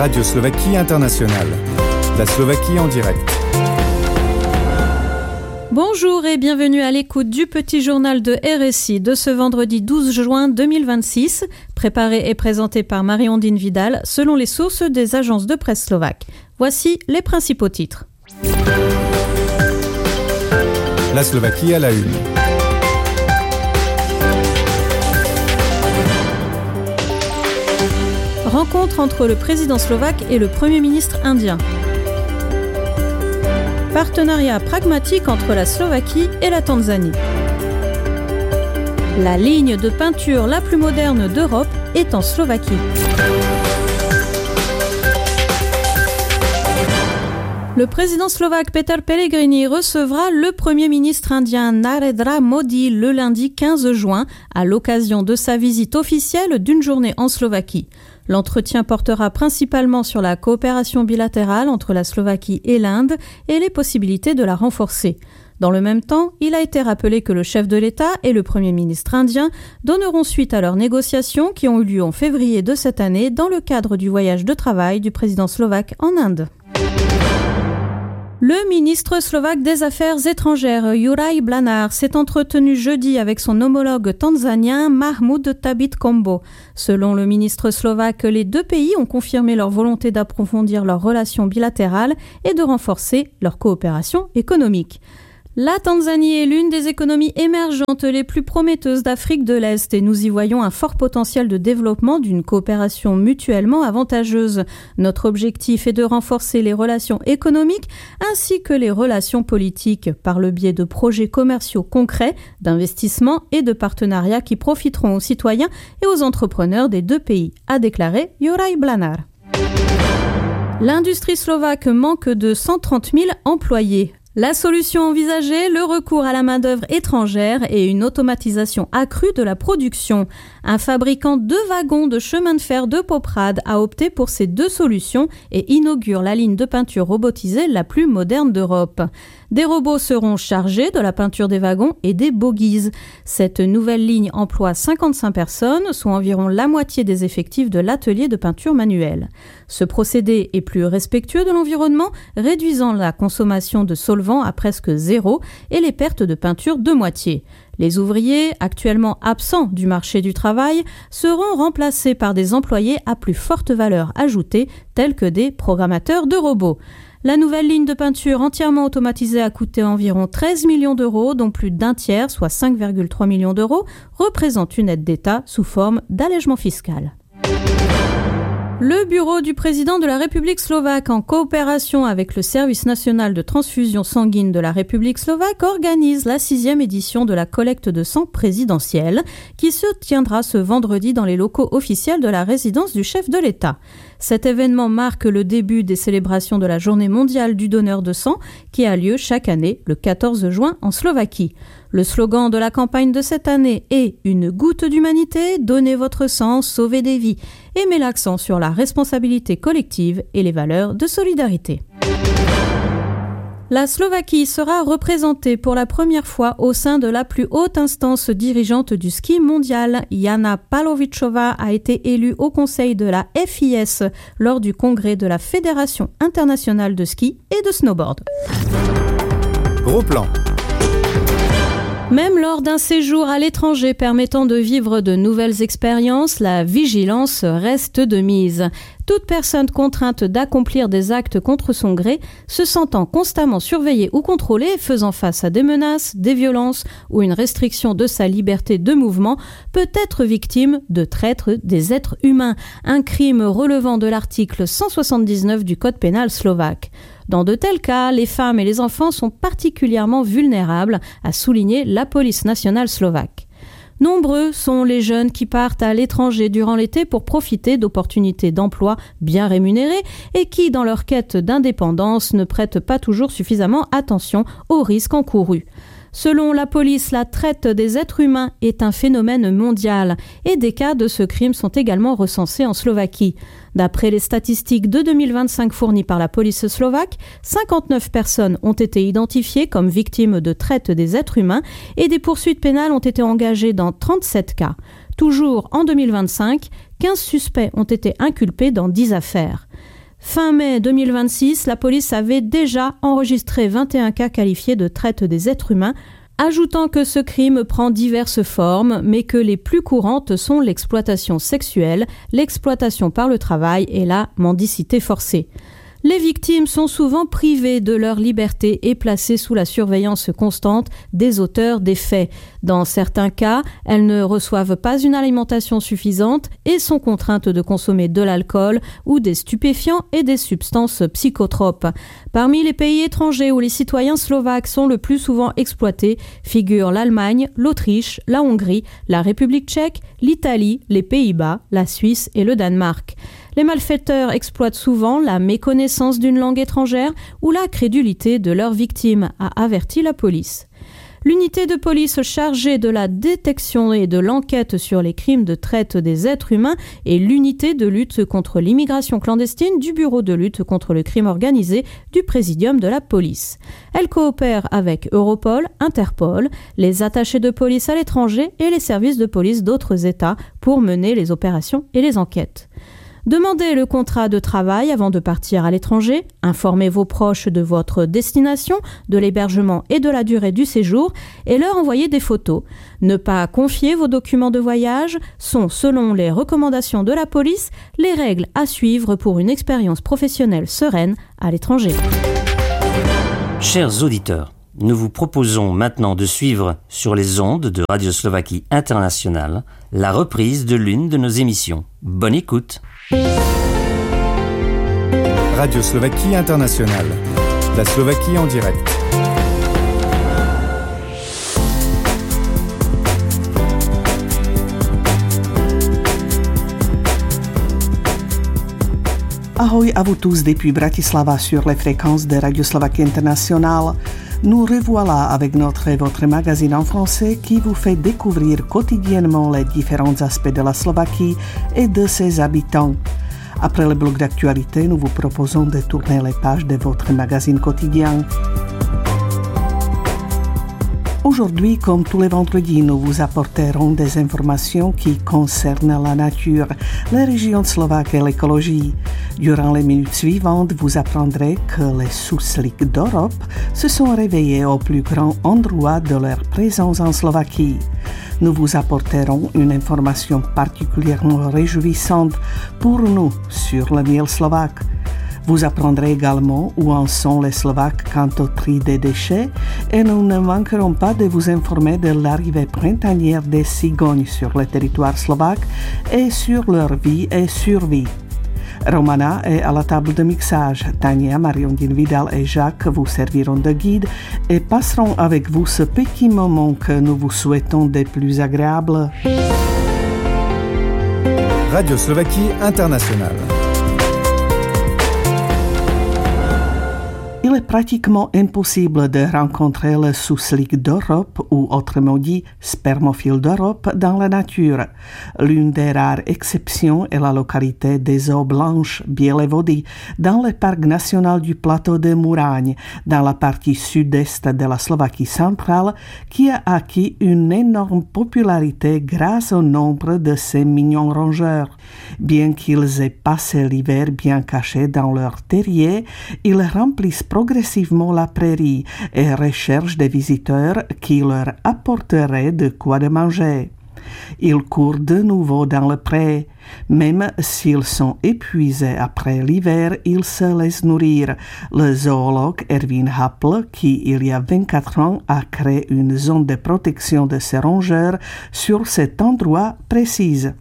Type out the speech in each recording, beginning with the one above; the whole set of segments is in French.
Radio Slovaquie Internationale. La Slovaquie en direct. Bonjour et bienvenue à l'écoute du petit journal de RSI de ce vendredi 12 juin 2026, préparé et présenté par Marie-Ondine Vidal selon les sources des agences de presse slovaques. Voici les principaux titres. La Slovaquie à la une. Rencontre entre le président slovaque et le Premier ministre indien. Partenariat pragmatique entre la Slovaquie et la Tanzanie. La ligne de peinture la plus moderne d'Europe est en Slovaquie. Le président slovaque Peter Pellegrini recevra le Premier ministre indien Narendra Modi le lundi 15 juin à l'occasion de sa visite officielle d'une journée en Slovaquie. L'entretien portera principalement sur la coopération bilatérale entre la Slovaquie et l'Inde et les possibilités de la renforcer. Dans le même temps, il a été rappelé que le chef de l'État et le Premier ministre indien donneront suite à leurs négociations qui ont eu lieu en février de cette année dans le cadre du voyage de travail du président slovaque en Inde. Le ministre slovaque des Affaires étrangères, Juraj Blanár, s'est entretenu jeudi avec son homologue tanzanien Mahmoud Thabit Kombo. Selon le ministre slovaque, les deux pays ont confirmé leur volonté d'approfondir leurs relations bilatérales et de renforcer leur coopération économique. La Tanzanie est l'une des économies émergentes les plus prometteuses d'Afrique de l'Est et nous y voyons un fort potentiel de développement d'une coopération mutuellement avantageuse. Notre objectif est de renforcer les relations économiques ainsi que les relations politiques par le biais de projets commerciaux concrets, d'investissements et de partenariats qui profiteront aux citoyens et aux entrepreneurs des deux pays, a déclaré Juraj Blanár. L'industrie slovaque manque de 130 000 employés. La solution envisagée, le recours à la main-d'œuvre étrangère et une automatisation accrue de la production. Un fabricant de wagons de chemin de fer de Poprad a opté pour ces deux solutions et inaugure la ligne de peinture robotisée la plus moderne d'Europe. Des robots seront chargés de la peinture des wagons et des bogies. Cette nouvelle ligne emploie 55 personnes, soit environ la moitié des effectifs de l'atelier de peinture manuelle. Ce procédé est plus respectueux de l'environnement, réduisant la consommation de solvants à presque zéro et les pertes de peinture de moitié. Les ouvriers, actuellement absents du marché du travail, seront remplacés par des employés à plus forte valeur ajoutée, tels que des programmateurs de robots. La nouvelle ligne de peinture entièrement automatisée a coûté environ 13 millions d'euros, dont plus d'un tiers, soit 5,3 millions d'euros, représente une aide d'État sous forme d'allègement fiscal. Le bureau du président de la République slovaque, en coopération avec le Service national de transfusion sanguine de la République slovaque, organise la 6e édition de la collecte de sang présidentielle qui se tiendra ce vendredi dans les locaux officiels de la résidence du chef de l'État. Cet événement marque le début des célébrations de la Journée mondiale du donneur de sang qui a lieu chaque année le 14 juin en Slovaquie. Le slogan de la campagne de cette année est « Une goutte d'humanité, donnez votre sang, sauvez des vies » et met l'accent sur la responsabilité collective et les valeurs de solidarité. La Slovaquie sera représentée pour la première fois au sein de la plus haute instance dirigeante du ski mondial. Jana Pavlovičová a été élue au conseil de la FIS lors du congrès de la Fédération internationale de ski et de snowboard. Gros plan. Même lors d'un séjour à l'étranger permettant de vivre de nouvelles expériences, la vigilance reste de mise. Toute personne contrainte d'accomplir des actes contre son gré, se sentant constamment surveillée ou contrôlée, faisant face à des menaces, des violences ou une restriction de sa liberté de mouvement, peut être victime de traite des êtres humains, un crime relevant de l'article 179 du Code pénal slovaque. Dans de tels cas, les femmes et les enfants sont particulièrement vulnérables, a souligné la police nationale slovaque. Nombreux sont les jeunes qui partent à l'étranger durant l'été pour profiter d'opportunités d'emploi bien rémunérées et qui, dans leur quête d'indépendance, ne prêtent pas toujours suffisamment attention aux risques encourus. Selon la police, la traite des êtres humains est un phénomène mondial et des cas de ce crime sont également recensés en Slovaquie. D'après les statistiques de 2025 fournies par la police slovaque, 59 personnes ont été identifiées comme victimes de traite des êtres humains et des poursuites pénales ont été engagées dans 37 cas. Toujours en 2025, 15 suspects ont été inculpés dans 10 affaires. Fin mai 2026, la police avait déjà enregistré 21 cas qualifiés de traite des êtres humains, ajoutant que ce crime prend diverses formes, mais que les plus courantes sont l'exploitation sexuelle, l'exploitation par le travail et la mendicité forcée. Les victimes sont souvent privées de leur liberté et placées sous la surveillance constante des auteurs des faits. Dans certains cas, elles ne reçoivent pas une alimentation suffisante et sont contraintes de consommer de l'alcool ou des stupéfiants et des substances psychotropes. Parmi les pays étrangers où les citoyens slovaques sont le plus souvent exploités figurent l'Allemagne, l'Autriche, la Hongrie, la République tchèque, l'Italie, les Pays-Bas, la Suisse et le Danemark. Les malfaiteurs exploitent souvent la méconnaissance d'une langue étrangère ou la crédulité de leurs victimes, a averti la police. L'unité de police chargée de la détection et de l'enquête sur les crimes de traite des êtres humains est l'unité de lutte contre l'immigration clandestine du Bureau de lutte contre le crime organisé du Présidium de la police. Elle coopère avec Europol, Interpol, les attachés de police à l'étranger et les services de police d'autres États pour mener les opérations et les enquêtes. Demandez le contrat de travail avant de partir à l'étranger, informez vos proches de votre destination, de l'hébergement et de la durée du séjour et leur envoyez des photos. Ne pas confier vos documents de voyage sont, selon les recommandations de la police, les règles à suivre pour une expérience professionnelle sereine à l'étranger. Chers auditeurs, nous vous proposons maintenant de suivre sur les ondes de Radio Slovaquie Internationale la reprise de l'une de nos émissions. Bonne écoute! Radio Slovaquie Internationale. La Slovaquie en direct. Ahoj à vous tous depuis Bratislava sur les fréquences de Radio Slovaquie Internationale. Nous revoilà avec notre et votre magazine en français qui vous fait découvrir quotidiennement les différents aspects de la Slovaquie et de ses habitants. Après le bloc d'actualité, nous vous proposons de tourner les pages de votre magazine quotidien. Aujourd'hui, comme tous les vendredis, nous vous apporterons des informations qui concernent la nature, les régions slovaques et l'écologie. Durant les minutes suivantes, vous apprendrez que les sousliks d'Europe se sont réveillés au plus grand endroit de leur présence en Slovaquie. Nous vous apporterons une information particulièrement réjouissante pour nous sur le miel slovaque. Vous apprendrez également où en sont les Slovaques quant au tri des déchets et nous ne manquerons pas de vous informer de l'arrivée printanière des cigognes sur le territoire slovaque et sur leur vie et survie. Romana est à la table de mixage. Tania, Mariondine Vidal et Jacques vous serviront de guide et passeront avec vous ce petit moment que nous vous souhaitons des plus agréables. Radio Slovaquie Internationale. Il est pratiquement impossible de rencontrer le souslik d'Europe, ou autrement dit spermophile d'Europe, dans la nature. L'une des rares exceptions est la localité des eaux blanches, Biele vody, dans le parc national du plateau de Muraň, dans la partie sud-est de la Slovaquie centrale, qui a acquis une énorme popularité grâce au nombre de ces mignons rongeurs. Bien qu'ils aient passé l'hiver bien cachés dans leur terrier, ils remplissent progressivement la prairie et recherchent des visiteurs qui leur apporteraient de quoi de manger. Ils courent de nouveau dans le pré. Même s'ils sont épuisés après l'hiver, ils se laissent nourrir. Le zoologue Erwin Happel, qui il y a 24 ans a créé une zone de protection de ces rongeurs sur cet endroit précise.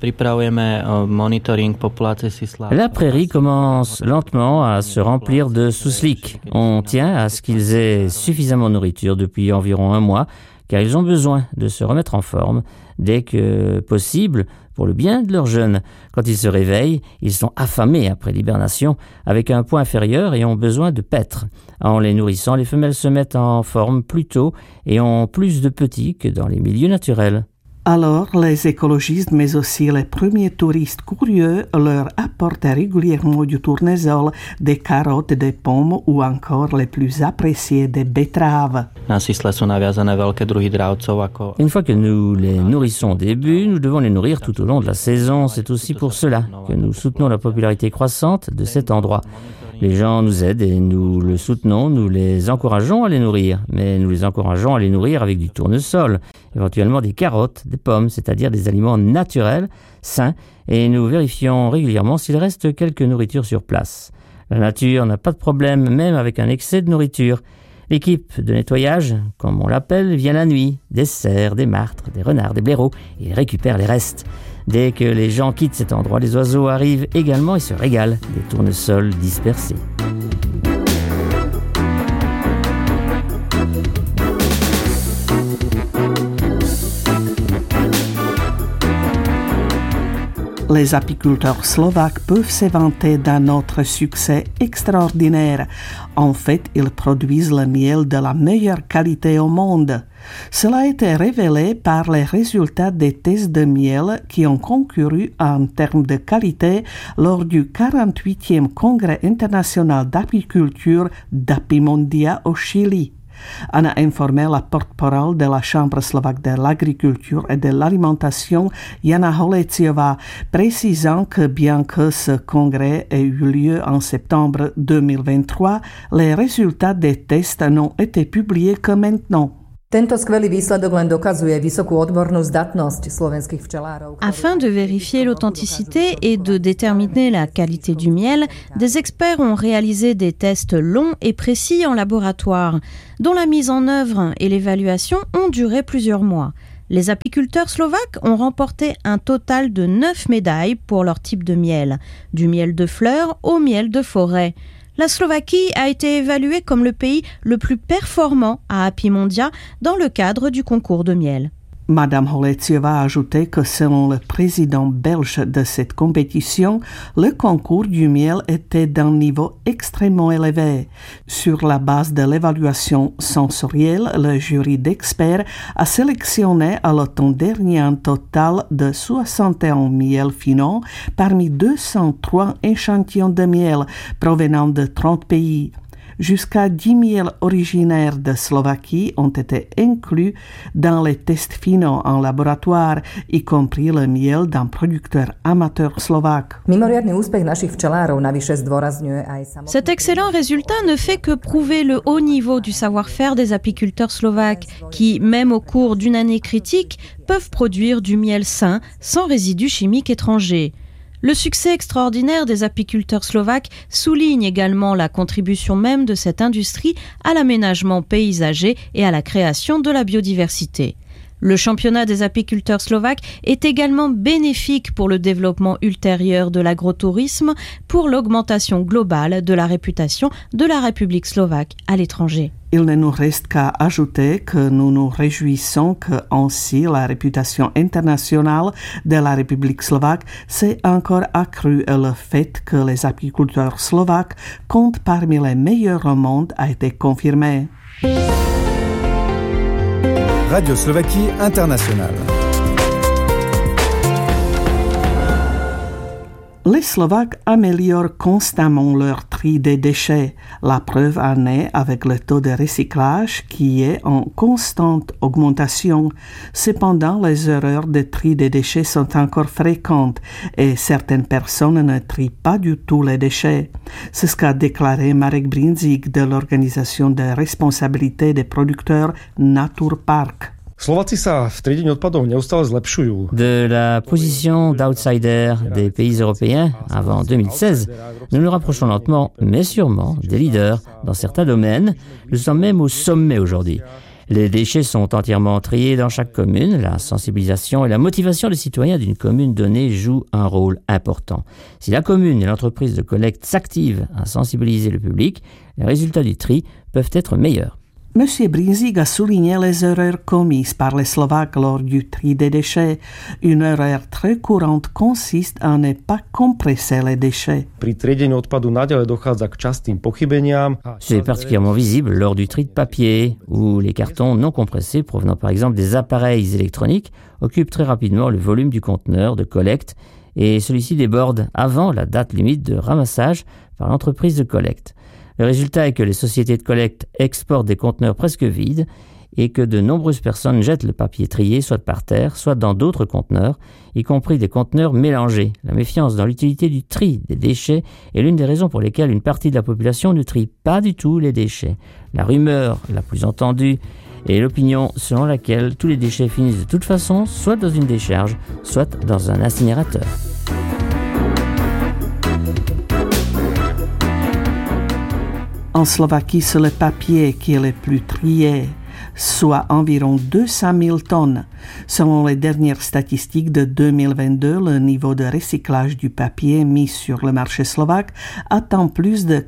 La prairie commence lentement à se remplir de sousliks. On tient à ce qu'ils aient suffisamment de nourriture depuis environ un mois, car ils ont besoin de se remettre en forme dès que possible pour le bien de leurs jeunes. Quand ils se réveillent, ils sont affamés après l'hibernation avec un poids inférieur et ont besoin de paître. En les nourrissant, les femelles se mettent en forme plus tôt et ont plus de petits que dans les milieux naturels. Alors, les écologistes, mais aussi les premiers touristes curieux, leur apportent régulièrement du tournesol, des carottes, des pommes ou encore les plus appréciés des betteraves. Une fois que nous les nourrissons au début, nous devons les nourrir tout au long de la saison. C'est aussi pour cela que nous soutenons la popularité croissante de cet endroit. Les gens nous aident et nous le soutenons, nous les encourageons à les nourrir. Mais nous les encourageons à les nourrir avec du tournesol, éventuellement des carottes, des pommes, c'est-à-dire des aliments naturels, sains, et nous vérifions régulièrement s'il reste quelque nourriture sur place. La nature n'a pas de problème, même avec un excès de nourriture. L'équipe de nettoyage, comme on l'appelle, vient la nuit, des cerfs, des martres, des renards, des blaireaux, et ils récupèrent les restes. Dès que les gens quittent cet endroit, les oiseaux arrivent également et se régalent des tournesols dispersés. Les apiculteurs slovaques peuvent se vanter d'un autre succès extraordinaire. En fait, ils produisent le miel de la meilleure qualité au monde. Cela a été révélé par les résultats des tests de miel qui ont concouru en termes de qualité lors du 48e Congrès international d'apiculture d'Apimondia au Chili. On a informé la porte-parole de la Chambre slovaque de l'agriculture et de l'alimentation, Jana Holeciová, précisant que bien que ce congrès ait eu lieu en septembre 2023, les résultats des tests n'ont été publiés que maintenant. Afin de vérifier l'authenticité et de déterminer la qualité du miel, des experts ont réalisé des tests longs et précis en laboratoire, dont la mise en œuvre et l'évaluation ont duré plusieurs mois. Les apiculteurs slovaques ont remporté un total de 9 médailles pour leur type de miel, du miel de fleurs au miel de forêt. La Slovaquie a été évaluée comme le pays le plus performant à Apimondia dans le cadre du concours de miel. Madame Holeciová a ajouté que selon le président belge de cette compétition, le concours du miel était d'un niveau extrêmement élevé. Sur la base de l'évaluation sensorielle, le jury d'experts a sélectionné à l'automne dernier un total de 61 miels finaux parmi 203 échantillons de miel provenant de 30 pays. Jusqu'à 10 miels originaires de Slovaquie ont été inclus dans les tests finaux en laboratoire, y compris le miel d'un producteur amateur slovaque. Cet excellent résultat ne fait que prouver le haut niveau du savoir-faire des apiculteurs slovaques qui, même au cours d'une année critique, peuvent produire du miel sain, sans résidus chimiques étrangers. Le succès extraordinaire des apiculteurs slovaques souligne également la contribution même de cette industrie à l'aménagement paysager et à la création de la biodiversité. Le championnat des apiculteurs slovaques est également bénéfique pour le développement ultérieur de l'agrotourisme, pour l'augmentation globale de la réputation de la République slovaque à l'étranger. Il ne nous reste qu'à ajouter que nous nous réjouissons que ainsi la réputation internationale de la République slovaque s'est encore accrue et le fait que les apiculteurs slovaques comptent parmi les meilleurs au monde a été confirmé. Radio Slovaquie Internationale. Les Slovaques améliorent constamment leur tri des déchets. La preuve en est avec le taux de recyclage qui est en constante augmentation. Cependant, les erreurs de tri des déchets sont encore fréquentes et certaines personnes ne trient pas du tout les déchets. C'est ce qu'a déclaré Marek Brinzik de l'organisation de responsabilité des producteurs Naturpark. De la position d'outsider des pays européens avant 2016, nous nous rapprochons lentement, mais sûrement, des leaders dans certains domaines. Nous sommes même au sommet aujourd'hui. Les déchets sont entièrement triés dans chaque commune. La sensibilisation et la motivation des citoyens d'une commune donnée jouent un rôle important. Si la commune et l'entreprise de collecte s'activent à sensibiliser le public, les résultats du tri peuvent être meilleurs. M. Brinzig a souligné les erreurs commises par les Slovaques lors du tri des déchets. Une erreur très courante consiste à ne pas compresser les déchets. C'est particulièrement visible lors du tri de papier, où les cartons non compressés provenant par exemple des appareils électroniques occupent très rapidement le volume du conteneur de collecte et celui-ci déborde avant la date limite de ramassage par l'entreprise de collecte. Le résultat est que les sociétés de collecte exportent des conteneurs presque vides et que de nombreuses personnes jettent le papier trié soit par terre, soit dans d'autres conteneurs, y compris des conteneurs mélangés. La méfiance dans l'utilité du tri des déchets est l'une des raisons pour lesquelles une partie de la population ne trie pas du tout les déchets. La rumeur la plus entendue est l'opinion selon laquelle tous les déchets finissent de toute façon soit dans une décharge, soit dans un incinérateur. En Slovaquie, c'est le papier qui est le plus trié, soit environ 200 000 tonnes. Selon les dernières statistiques de 2022, le niveau de recyclage du papier mis sur le marché slovaque atteint plus de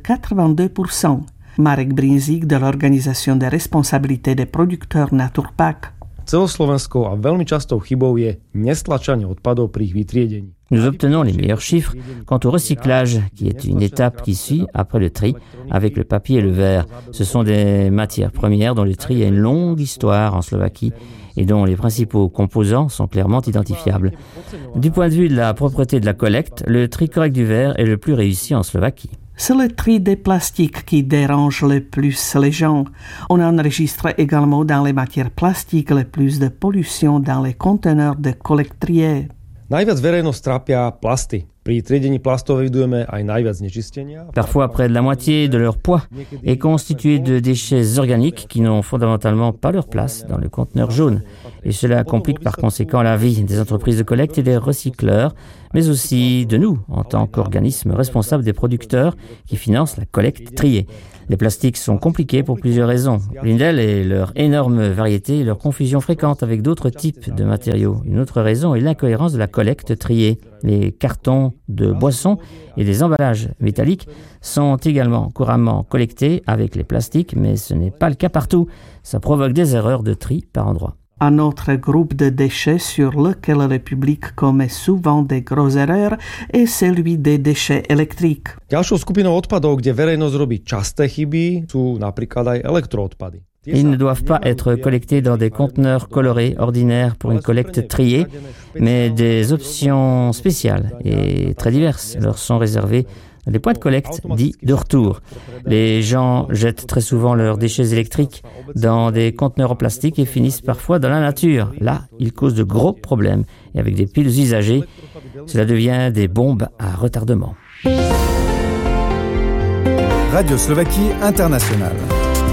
82%. Marek Brinzig de l'Organisation de responsabilité des producteurs Naturpac. Celoslovenskou a veľmi častou chybou je nestlačanie odpadov pri ich vytriedení. Nous obtenons les meilleurs chiffres quant au recyclage, qui est une étape qui suit après le tri avec le papier et le verre. Ce sont des matières premières dont le tri a une longue histoire en Slovaquie et dont les principaux composants sont clairement identifiables. Du point de vue de la propreté de la collecte, le tri correct du verre est le plus réussi en Slovaquie. C'est le tri des plastiques qui dérange le plus les gens. On enregistre également dans les matières plastiques le plus de pollution dans les conteneurs de collecte triés. Najviac verejnosť trápia plasty. Pri triedení plastov evidujeme aj najviac znečistenia. Parfois, près de la moitié de leur poids est constitué de déchets organiques qui n'ont fondamentalement pas leur place dans le conteneur jaune. Et cela complique par conséquent la vie des entreprises de collecte et des recycleurs, mais aussi de nous, en tant qu'organismes responsables des producteurs qui financent la collecte triée. Les plastiques sont compliqués pour plusieurs raisons. L'une d'elles est leur énorme variété et leur confusion fréquente avec d'autres types de matériaux. Une autre raison est l'incohérence de la collecte triée. Les cartons de boissons et des emballages métalliques sont également couramment collectés avec les plastiques, mais ce n'est pas le cas partout. Ça provoque des erreurs de tri par endroits. Un autre groupe de déchets sur lequel le public commet souvent des grosses erreurs est celui des déchets électriques. Ďalšou skupinou odpadov, kde verejnosť robí časté chyby, sú napríklad aj elektroodpady. Ils ne doivent pas être collectés dans des conteneurs colorés ordinaires pour une collecte triée, mais des options spéciales et très diverses leur sont réservées dans les points de collecte dits de retour. Les gens jettent très souvent leurs déchets électriques dans des conteneurs en plastique et finissent parfois dans la nature. Là, ils causent de gros problèmes et avec des piles usagées, cela devient des bombes à retardement. Radio Slovaquie Internationale.